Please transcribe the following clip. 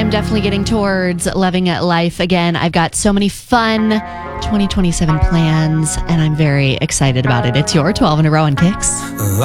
I'm definitely getting towards loving life again. I've got so many fun 2027 plans, and I'm very excited about it. It's your 12 in a row on Kicks.